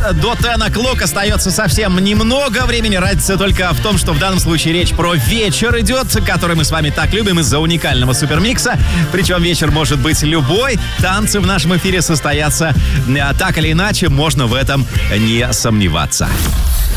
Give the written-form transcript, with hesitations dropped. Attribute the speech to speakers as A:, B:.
A: до 10 o'clock остается совсем немного времени. Разница только в том, что в данном случае речь про вечер идет, который мы с вами так любим из-за уникального супермикса. Причем вечер может быть любой. Танцы в нашем эфире состоятся так или иначе, можно в этом не сомневаться.